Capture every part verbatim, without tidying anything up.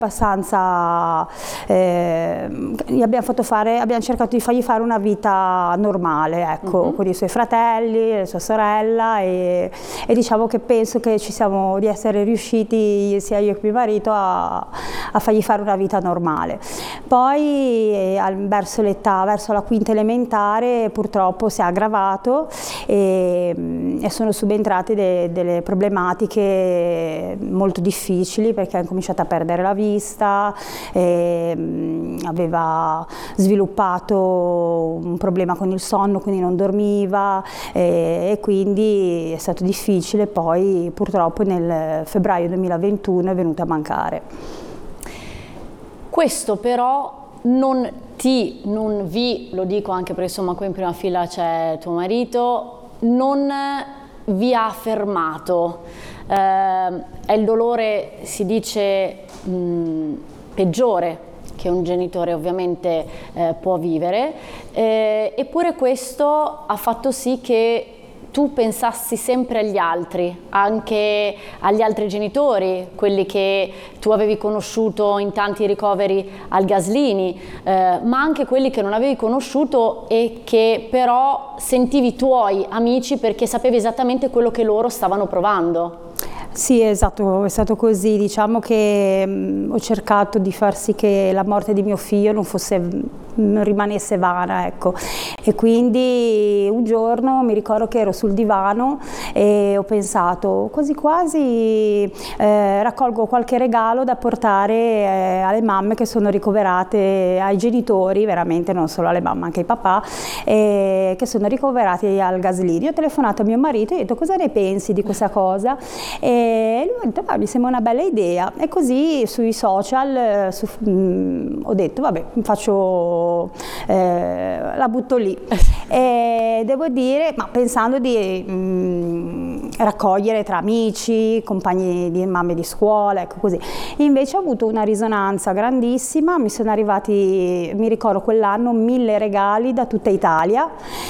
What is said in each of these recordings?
abbastanza, eh, gli abbiamo fatto fare, abbiamo cercato di fargli fare una vita normale, ecco, uh-huh. con i suoi fratelli, la sua sorella e, e diciamo che penso che ci siamo di essere riusciti sia io che mio marito a, a fargli fare una vita normale. Poi eh, verso l'età, verso la quinta elementare purtroppo si è aggravato e, e sono subentrate de, delle problematiche molto difficili perché ha cominciato a perdere la vita. E aveva sviluppato un problema con il sonno, quindi non dormiva e, e quindi è stato difficile. Poi purtroppo nel febbraio duemilaventuno è venuta a mancare. Questo però non ti, non vi, lo dico anche perché insomma qui in prima fila c'è tuo marito, non vi ha fermato. Eh, è il dolore, si dice, mh, peggiore che un genitore ovviamente eh, può vivere, eh, eppure questo ha fatto sì che tu pensassi sempre agli altri, anche agli altri genitori, quelli che tu avevi conosciuto in tanti ricoveri al Gaslini, eh, ma anche quelli che non avevi conosciuto e che però sentivi tuoi amici perché sapevi esattamente quello che loro stavano provando. Sì, esatto, è stato così. Diciamo che mh, ho cercato di far sì che la morte di mio figlio non fosse non rimanesse vana, ecco. E quindi un giorno mi ricordo che ero sul divano e ho pensato quasi quasi eh, raccolgo qualche regalo da portare eh, alle mamme che sono ricoverate, ai genitori, veramente non solo alle mamme, anche ai papà, eh, che sono ricoverati al Gaslini. Ho telefonato a mio marito e ho detto: cosa ne pensi di questa cosa? E lui ha detto: ah, mi sembra una bella idea. E così sui social su, mh, ho detto: vabbè, faccio Eh, la butto lì. E devo dire, ma pensando di mh, raccogliere tra amici, compagni di mamme di scuola, ecco così. Invece ho avuto una risonanza grandissima, mi sono arrivati, mi ricordo quell'anno, mille regali da tutta Italia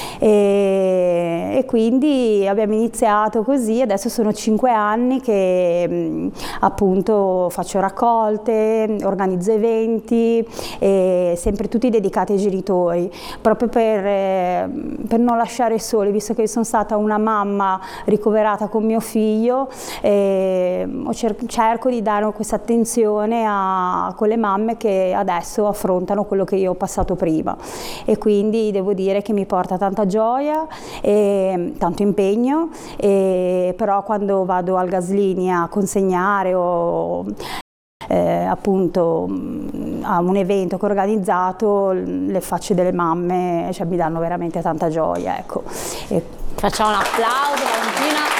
e, e quindi abbiamo iniziato così. Adesso sono cinque anni che mh, appunto faccio raccolte, organizzo eventi, e sempre tutti dedicati ai genitori, proprio per, eh, per non lasciare soli, visto che sono stata una mamma ricoverata con mio figlio, eh, cer cerco di dare questa attenzione a quelle mamme che adesso affrontano quello che io ho passato prima, e quindi devo dire che mi porta tanta gioia e tanto impegno, e però quando vado al Gaslini a consegnare o Eh, appunto a un evento che ho organizzato, le facce delle mamme, cioè, mi danno veramente tanta gioia, ecco. E facciamo un applauso, Valentina.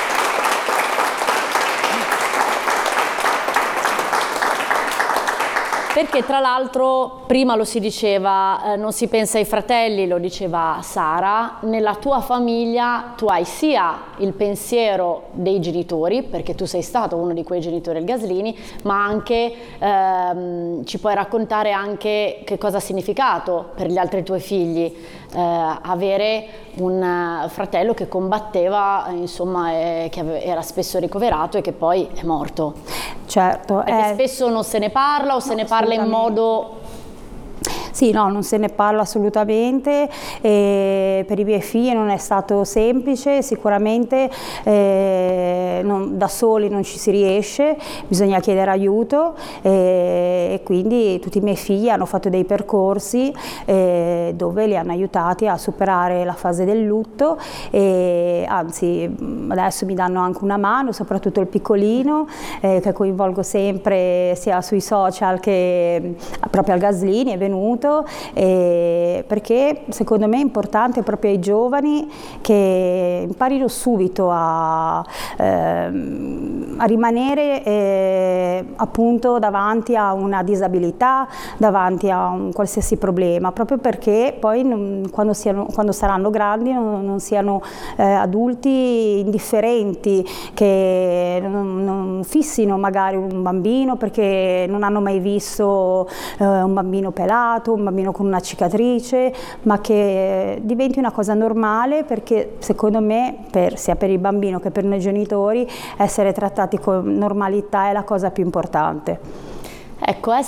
Perché tra l'altro prima lo si diceva, eh, non si pensa ai fratelli, lo diceva Sara, nella tua famiglia tu hai sia il pensiero dei genitori, perché tu sei stato uno di quei genitori al Gaslini, ma anche ehm, ci puoi raccontare anche che cosa ha significato per gli altri tuoi figli eh, avere un fratello che combatteva, insomma, eh, che era spesso ricoverato e che poi è morto. Certo. Perché eh, spesso non se ne parla o se ne parla in modo... Sì, no, non se ne parla assolutamente, e per i miei figli non è stato semplice, sicuramente eh, non, da soli non ci si riesce, bisogna chiedere aiuto, e, e quindi tutti i miei figli hanno fatto dei percorsi eh, dove li hanno aiutati a superare la fase del lutto, e anzi adesso mi danno anche una mano, soprattutto il piccolino eh, che coinvolgo sempre sia sui social che proprio al Gaslini, è venuto. Eh, perché secondo me è importante proprio ai giovani che imparino subito a, ehm, a rimanere eh, appunto davanti a una disabilità, davanti a un qualsiasi problema, proprio perché poi non, quando, siano, quando saranno grandi non, non siano eh, adulti indifferenti, che non, non fissino magari un bambino perché non hanno mai visto eh, un bambino pelato, un bambino con una cicatrice, ma che diventi una cosa normale, perché secondo me per, sia per il bambino che per noi genitori essere trattati con normalità è la cosa più importante. Ecco, essere